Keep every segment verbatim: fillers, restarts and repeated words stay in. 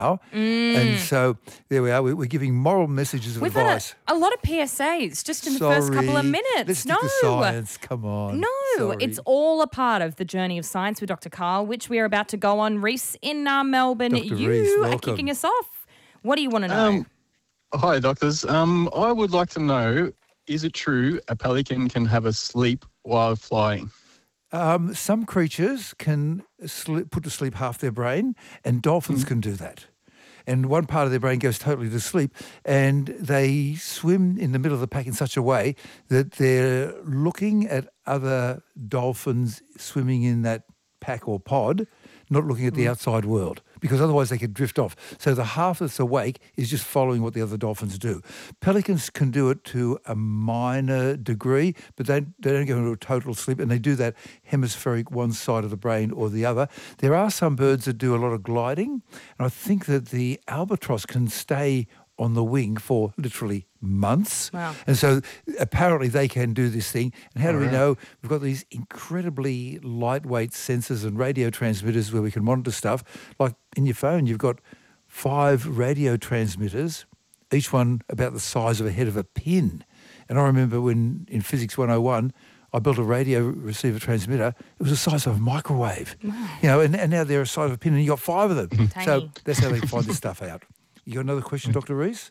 now. And so there we are. We- We're giving moral messages of We've advice. had a, a lot of P S As just in the first couple of Sorry. minutes. Let's no. stick to science. Come on. No, Sorry. it's all a part of the journey of science with Doctor Carl, which we are about to go on. Reese in uh, Melbourne, Doctor you Reese, are welcome. kicking us off. What do you want to know? Um, hi, doctors. Um, I would like to know, is it true a pelican can have a sleep while flying? Um, some creatures can sleep, put to sleep half their brain, and dolphins can do that. And one part of their brain goes totally to sleep, and they swim in the middle of the pack in such a way that they're looking at other dolphins swimming in that pack or pod, not looking at the outside world, because otherwise they could drift off. So the half that's awake is just following what the other dolphins do. Pelicans can do it to a minor degree, but they, they don't go into a total sleep, and they do that hemispheric one side of the brain or the other. There are some birds that do a lot of gliding, and I think that the albatross can stay on the wing for literally months. Wow. And so apparently they can do this thing. And how do we know? We've got these incredibly lightweight sensors and radio transmitters where we can monitor stuff. Like in your phone, you've got five radio transmitters, each one about the size of a head of a pin. And I remember when in Physics one oh one, I built a radio receiver transmitter. It was the size of a microwave. You know, and, and now they're the size of a pin, and you got five of them. So Tiny. that's how they find this stuff out. You got another question, Doctor Reese?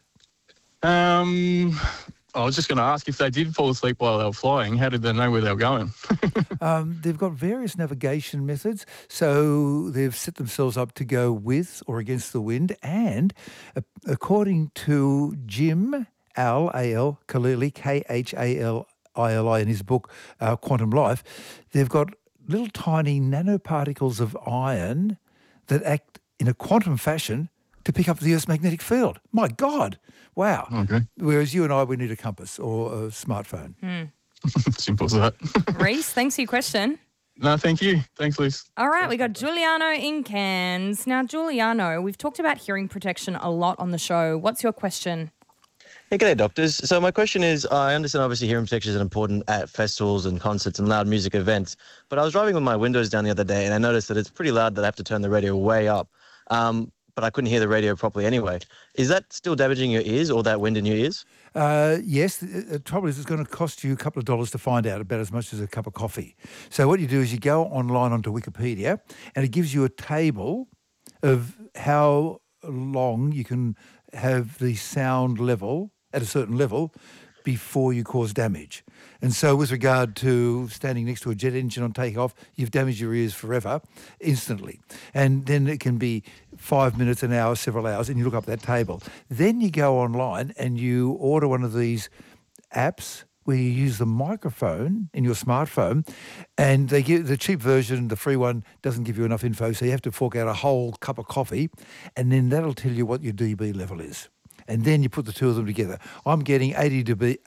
Um, I was just going to ask, if they did fall asleep while they were flying, how did they know where they were going? Um, they've got various navigation methods. So they've set themselves up to go with or against the wind. And uh, according to Jim Al, A L, Khalili, K H A L I L I, in his book, uh, Quantum Life, they've got little tiny nanoparticles of iron that act in a quantum fashion to pick up the Earth's magnetic field. My God. Wow. Okay. Whereas you and I, we need a compass or a smartphone. Simple as that. Reese, thanks for your question. No, thank you. Thanks, Liz. All right, we got Giuliano in Cairns. Now, Giuliano, we've talked about hearing protection a lot on the show. What's your question? Hey, g'day, doctors. So my question is, I understand obviously hearing protection is important at festivals and concerts and loud music events, but I was driving with my windows down the other day and I noticed that it's pretty loud that I have to turn the radio way up, um, but I couldn't hear the radio properly anyway. Is that still damaging your ears, or that wind in your ears? Uh, yes, the, the trouble is it's going to cost you a couple of dollars to find out, about as much as a cup of coffee. So what you do is you go online onto Wikipedia, and it gives you a table of how long you can have the sound level at a certain level before you cause damage. And so with regard to standing next to a jet engine on takeoff, you've damaged your ears forever, instantly. And then it can be five minutes, an hour, several hours, and you look up that table. Then you go online and you order one of these apps where you use the microphone in your smartphone, and they give the cheap version, the free one, doesn't give you enough info, so you have to fork out a whole cup of coffee, and then that'll tell you what your D B level is. And then you put the two of them together. I'm getting eighty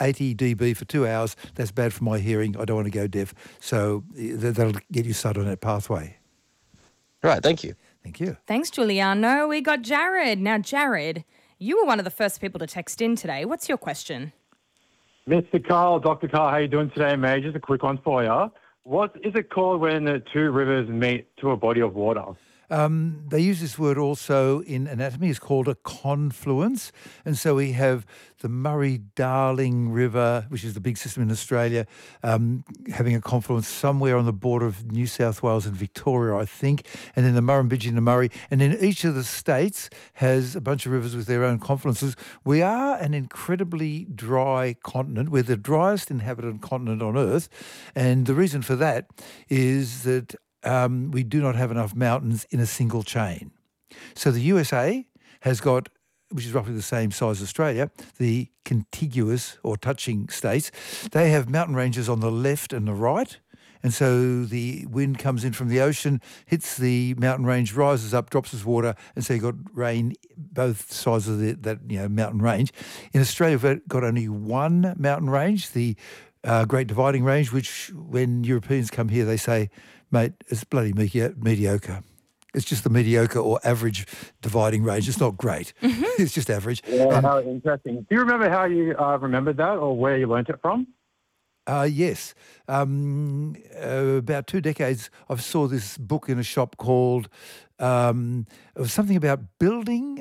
dB for two hours. That's bad for my hearing. I don't want to go deaf. So that'll get you started on that pathway. Right, thank you. Thank you. Thanks, Giuliano. We got Jared. Now, Jared, you were one of the first people to text in today. What's your question? Mister Carl, Doctor Carl, how you doing today, mate? Just a quick one for you. What is it called when the two rivers meet to a body of water? Um, they use this word also in anatomy. It's called a confluence. And so we have the Murray-Darling River, which is the big system in Australia, um, having a confluence somewhere on the border of New South Wales and Victoria, I think, and then the Murrumbidgee and the Murray. And then each of the states has a bunch of rivers with their own confluences. We are an incredibly dry continent. We're the driest inhabited continent on Earth. And the reason for that is that Um, we do not have enough mountains in a single chain. So the U S A has got, which is roughly the same size as Australia, the contiguous or touching states. They have mountain ranges on the left and the right. And so the wind comes in from the ocean, hits the mountain range, rises up, drops as water, and so you've got rain both sides of the, that you know mountain range. In Australia, we've got only one mountain range, the uh, Great Dividing Range, which when Europeans come here, they say, mate, it's bloody medi- mediocre. It's just the mediocre or average dividing range. It's not great. Mm-hmm. It's just average. Yeah, and, how interesting. Do you remember how you uh, remembered that or where you learnt it from? Uh, yes. Um, uh, about two decades, I saw this book in a shop called, um, it was something about building